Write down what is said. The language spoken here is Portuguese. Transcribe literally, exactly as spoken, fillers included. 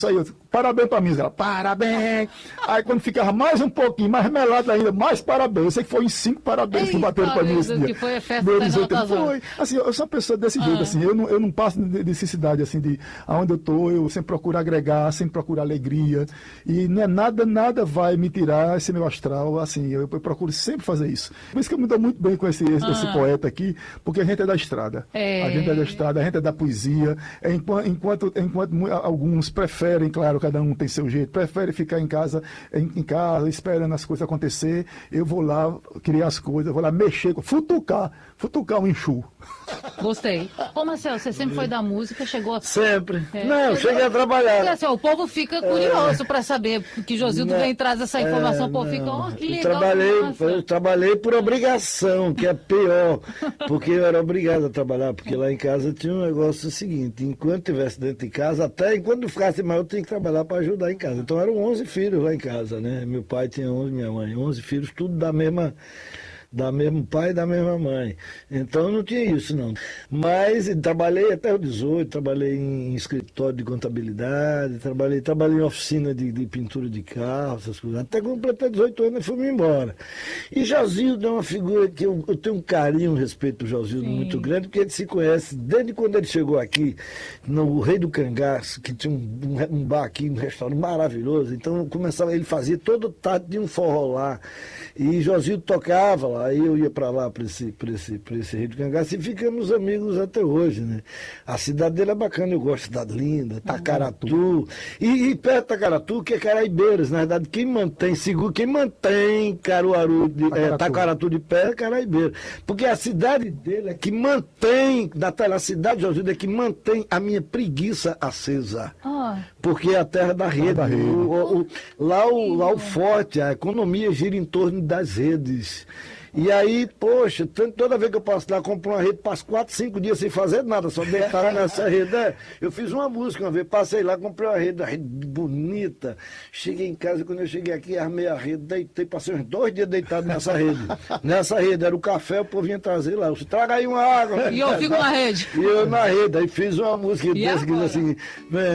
Aí eu, parabéns pra mim, ela, parabéns. Aí quando ficava mais um pouquinho, mais melado ainda, mais parabéns. Eu sei que foi em cinco parabéns que bateram pra mim esse dia. Que foi a festa Meu da dezoito Nota foi. Assim, eu sou uma pessoa desse Ah. jeito, assim, eu não, eu não passo de necessidade, assim, de aonde eu tô, eu sempre procuro agregar, sempre procuro alegria. E não é nada, nada vai me tirar esse meu astral, assim, eu, eu procuro sempre fazer isso. Por isso que eu me dou muito bem com esse, esse, Ah. esse poeta aqui, porque a gente é da estrada. É. A gente é da estrada, a gente é da poesia. É, enquanto, enquanto, enquanto alguns preferem, claro, cada um tem seu jeito, prefere ficar em casa, em, em casa, esperando as coisas acontecer, eu vou lá criar as coisas, vou lá mexer, futucar, futucar um enxu. Gostei. Ô, Marcelo, você sempre foi da música, chegou a... Sempre. É. Não, eu cheguei a trabalhar. Porque, assim, ó, o povo fica curioso é. para saber que Josildo Não, vem e traz essa informação. é, o povo fica, ó, oh, que eu legal. trabalhei, eu trabalhei por obrigação, que é pior, porque eu era obrigado a trabalhar, porque lá em casa tinha um negócio seguinte, enquanto estivesse dentro de casa, até enquanto ficasse maior, eu tinha que trabalhar para ajudar em casa. Então eram onze filhos lá em casa, né? Meu pai tinha onze, minha mãe, onze filhos, tudo da mesma... da mesmo pai e da mesma mãe. Então não tinha isso, não. Mas trabalhei até os dezoito, trabalhei em escritório de contabilidade, trabalhei, trabalhei em oficina de, de pintura de carro, essas coisas. Até quando completei dezoito anos e fui-me embora. E Josildo é uma figura que eu, eu tenho um carinho, um respeito por Josildo Sim. muito grande, porque ele se conhece desde quando ele chegou aqui, no Rei do Cangaço, que tinha um, um, um bar aqui, um restaurante maravilhoso. Então começava, ele fazia todo tarde de um forró lá. E Josildo tocava lá. Aí eu ia para lá, para esse, esse, esse Rio de Cangaço, e ficamos amigos até hoje, né? A cidade dele é bacana, eu gosto, cidade linda, Tacaratu. E, e perto de Tacaratu, que é Caraibeiras, na verdade, quem mantém, seguro, quem mantém Caruaru, de, Tacaratu. É, Tacaratu de pé é Caraibeiras. Porque a cidade dele é que mantém, da a cidade de Josildo é que mantém a minha preguiça acesa. Oh. Porque é a terra da rede. Da rede. O, o, o, lá, o, lá o forte, a economia gira em torno das redes. E aí, poxa, toda vez que eu passo lá, compro uma rede, passo quatro, cinco dias sem fazer nada, só deitar nessa rede. É, eu fiz uma música uma vez, passei lá, comprei uma rede, uma rede bonita. Cheguei em casa, quando eu cheguei aqui, armei a rede, deitei, passei uns dois dias deitado nessa rede. Nessa rede, era o café, o povo vinha trazer lá. Eu disse, traga aí uma água. E eu fico na rede. E eu na rede, aí fiz uma música, e desse, que diz assim...